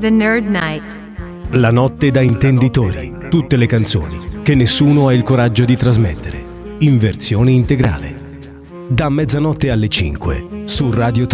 The Nerd Night. La notte da intenditori. Tutte le canzoni che nessuno ha il coraggio di trasmettere. In versione integrale. Da mezzanotte alle 5 su Radio 3.